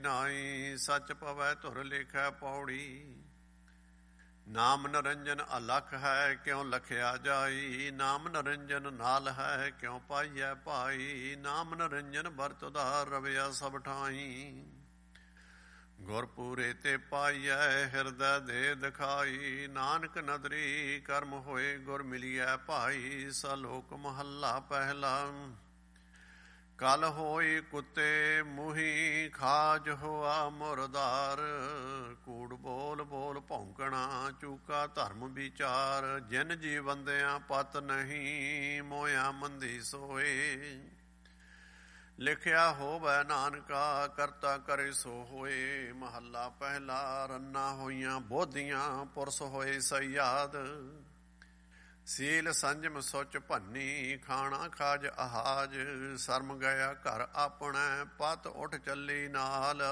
ਨਾਈ ਸੱਚ ਪਵੈ ਧੁਰ ਲਿਖੈ ਪੌੜੀ। ਨਾਮ ਨਰੰਜਨ ਅਲਖ ਹੈ ਕਿਉ ਲਖਿਆ ਜਾਈ। ਨਾਮ ਨਰੰਜਨ ਨਾਲ ਹੈ ਕਿਉ ਪਾਈਐ ਭਾਈ। ਨਾਮ ਨਰੰਜਨ ਵਰਤ ਉਧਾਰ ਰਵਿਆ ਸਭ ਠਾਈ। ਗੁਰ ਪੂਰੇ ਤੇ ਪਾਈਐ ਹਿਰਦੈ ਦੇ ਦਿਖਾਈ। ਨਾਨਕ ਨਦਰੀ ਕਰਮ ਹੋਏ ਗੁਰ ਮਿਲੀਐ ਭਾਈ। ਸਲੋਕ ਮਹੱਲਾ ਪਹਿਲਾ। ਕਲ ਹੋਈ ਕੁੱਤੇ ਮੂੰਹੀ ਖਾਜ ਹੋਆ ਮੁਰਦਾਰ। ਕੂੜ ਬੋਲ ਬੋਲ ਭੌਂਕਣਾ ਚੂਕਾ ਧਰਮ ਵਿਚਾਰ। ਜਿਨ ਜੀ ਬੰਦਿਆਂ ਪਤ ਨਹੀਂ ਮੋਇਆ ਮੰਦੀ ਸੋਏ। ਲਿਖਿਆ ਹੋਵੈ ਨਾਨਕਾ ਕਰਤਾ ਕਰੇ ਸੋ ਹੋਏ। ਮਹੱਲਾ ਪਹਿਲਾ। ਰੰਨਾ ਹੋਈਆਂ ਬੋਧੀਆਂ ਪੁਰਸ ਹੋਏ ਸਯਾਦ। ਸੀਲ ਸੰਜਮ ਸੁਚ ਭੰਨੀ ਖਾਣਾ ਖਾਜ ਆਹਾਜ। ਸ਼ਰਮ ਗਿਆ ਘਰ ਆਪਣਾ ਪਤ ਉੱਠ ਚੱਲੀ ਨਾਲ।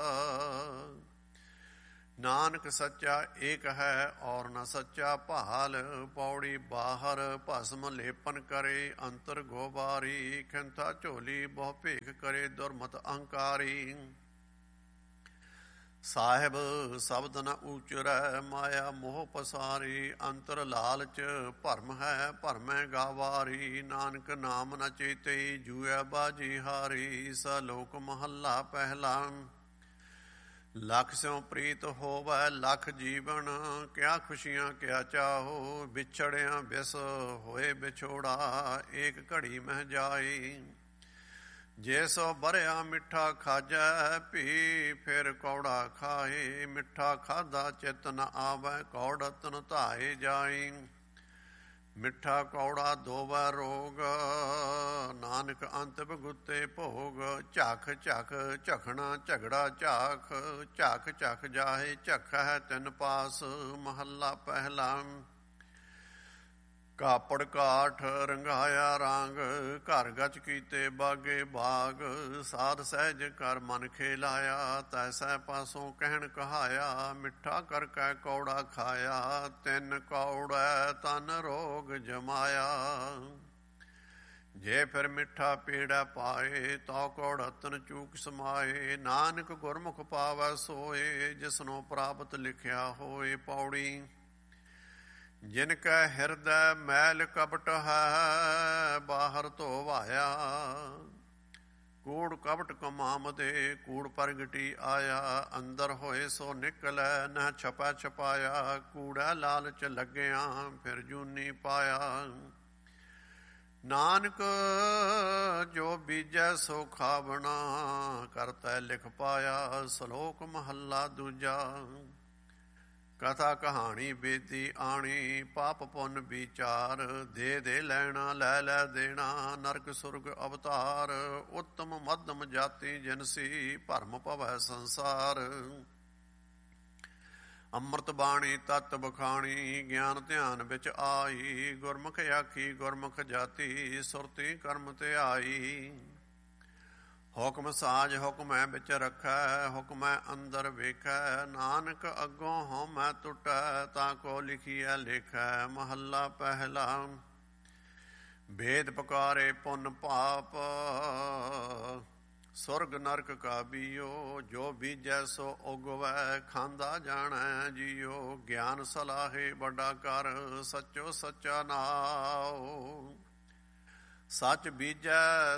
ਨਾਨਕ ਸੱਚਾ ਏਕ ਹੈ ਔਰ ਨ ਸੱਚਾ ਭਾਲ। ਪੌੜੀ ਬਾਹਰ ਭਸਮ ਲੇਪਨ ਕਰੇ ਅੰਤਰ ਗੋਬਾਰੀ। ਖਿੰਥਾ ਝੋਲੀ ਬਹੁ ਭੇਖ ਕਰੇ ਦੁਰਮਤ ਅਹੰਕਾਰੀ। ਸਾਹਿਬ ਸ਼ਬਦ ਨ ਊਚਰੈ ਮਾਇਆ ਮੋਹ ਪਸਾਰੀ। ਅੰਤਰ ਲਾਲਚ ਭਰਮ ਹੈ ਭਰਮੈ ਗਾਵਾਰੀ। ਨਾਨਕ ਨਾਮ ਨ ਚੇਤੇ ਜੂਐ ਬਾਜੀ ਹਾਰੀ। ਸਲੋਕ ਮਹੱਲਾ ਪਹਿਲਾ। ਲੱਖ ਸਿਉ ਪ੍ਰੀਤ ਹੋਵੈ ਲੱਖ ਜੀਵਨ। ਕਿਆ ਖੁਸ਼ੀਆਂ ਕਿਆ ਚਾਹੋ ਵਿਛੜਿਆ ਬਿਸ ਹੋਏ ਵਿਛੋੜਾ। ਏਕ ਘੜੀ ਮਹਿ ਜਾਈ। ਜੇ ਸੋ ਬਰਿਆ ਮਿੱਠਾ ਖਾਜੈ ਭੀ ਫਿਰ ਕੌੜਾ ਖਾਏ। ਮਿੱਠਾ ਖਾਧਾ ਚਿਤ ਨ ਆਵੈ ਕੌੜਤਨ ਧਾਏ ਜਾਈ। ਮਿੱਠਾ ਕੌੜਾ ਦੋਵੈ ਰੋਗ ਨਾਨਕ ਅੰਤ ਬਗੁੱਤੇ ਭੋਗ। ਝਖ ਝਖ ਝਖਣਾ ਝਗੜਾ ਝਾਖ। ਝਖ ਝਖ ਜਾਹੇ ਝਖ ਹੈ ਤਿੰਨ ਪਾਸ। ਮਹੱਲਾ ਪਹਿਲਾ। ਕਾਪੜ ਕਾਠ ਰੰਗਾਇਆ ਰੰਗ। ਘਰ ਗਚ ਕੀਤੇ ਬਾਗੇ ਬਾਗ। ਸਾਧ ਸਹਿਜ ਕਰ ਮਨ ਖੇਲਾਇਆ। ਤੈਸੈ ਪਾਸੋਂ ਕਹਿਣ ਕਹਾਇਆ। ਮਿੱਠਾ ਕਰ ਕੈ ਕੌੜਾ ਖਾਇਆ। ਤਿੰਨ ਕੌੜੈ ਤਨ ਰੋਗ ਜਮਾਇਆ। ਜੇ ਫਿਰ ਮਿੱਠਾ ਪੀੜਾ ਪਾਏ ਤਉ ਕੌੜਤਨ ਚੂਕ ਸਮਾਏ। ਨਾਨਕ ਗੁਰਮੁਖ ਪਾਵੈ ਸੋਏ ਜਿਸਨੋ ਪ੍ਰਾਪਤ ਲਿਖਿਆ ਹੋਏ। ਪੌੜੀ। ਜਿਨ ਕੈ ਹਿਰਦੈ ਮੈਲ ਕਪਟ ਹੈ ਬਾਹਰ ਧੋਵਾਇਆ। ਕੂੜ ਕਪਟ ਕਮਾਮਦੇ ਕੂੜ ਪ੍ਰਗਟੀ ਆਇਆ। ਅੰਦਰ ਹੋਏ ਸੋ ਨਿਕਲੈ ਨ ਛਪੈ ਛਪਾਇਆ। ਕੂੜਾ ਲਾਲਚ ਲੱਗਿਆ ਫਿਰ ਜੂਨੀ ਪਾਇਆ। ਨਾਨਕ ਜੋ ਬੀਜੈ ਸੋ ਖਾਵਣਾ ਕਰਤੈ ਲਿਖ ਪਾਇਆ। ਸਲੋਕ ਮਹੱਲਾ ਦੂਜਾ। ਕਥਾ ਕਹਾਣੀ ਬੇਦੀ ਆਣੀ ਪਾਪ ਪੁੰਨ ਵਿਚਾਰ। ਦੇ ਦੇ ਲੈਣਾ ਲੈ ਲੈ ਦੇਣਾ ਨਰਕ ਸੁਰਗ ਅਵਤਾਰ। ਉੱਤਮ ਮੱਧਮ ਜਾਤੀ ਜਿਨਸੀ ਭਰਮ ਭਵੈ ਸੰਸਾਰ। ਅੰਮ੍ਰਿਤ ਬਾਣੀ ਤਤ ਬਖਾਣੀ ਗਿਆਨ ਧਿਆਨ ਵਿੱਚ ਆਈ। ਗੁਰਮੁਖ ਆਖੀ ਗੁਰਮੁਖ ਜਾਤੀ ਸੁਰਤੀ ਕਰਮ ਧਿਆਈ। ਹੁਕਮ ਸਾਜ ਹੁਕਮੈ ਵਿੱਚ ਰੱਖੈ ਹੁਕਮੈ ਅੰਦਰ ਵੇਖੈ। ਨਾਨਕ ਅੱਗੋਂ ਹਉਮੈ ਟੁੱਟੈ ਤਾਂ ਕੋ ਲਿਖੀਐ ਲੇਖੈ। ਮਹੱਲਾ ਪਹਿਲਾ। ਭੇਦ ਪੁਕਾਰੇ ਪੁੰਨ ਪਾਪ ਸੁਰਗ ਨਰਕ ਕਾ ਬੀਓ। ਜੋ ਬੀਜੈ ਸੋ ਉਗਵੈ ਖਾਂਦਾ ਜਾਣੈ ਜੀਓ। ਗਿਆਨ ਸਲਾਹੇ ਵੱਡਾ ਕਰ ਸੱਚੋ ਸੱਚਾ ਨਾਉ। ਸੱਚ ਬੀਜੈ